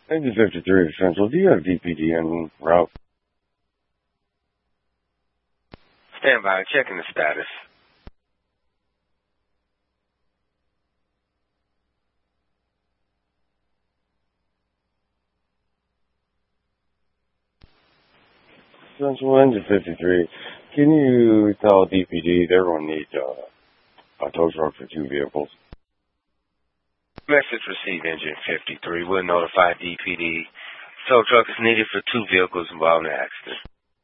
Engine 53 Central, do you have DPD en route? Stand by, checking the status. Central Engine 53, can you tell DPD they're going to need a tow truck for 2 vehicles? Message received, Engine 53. We'll notify DPD. Tow truck is needed for 2 vehicles involved in the accident.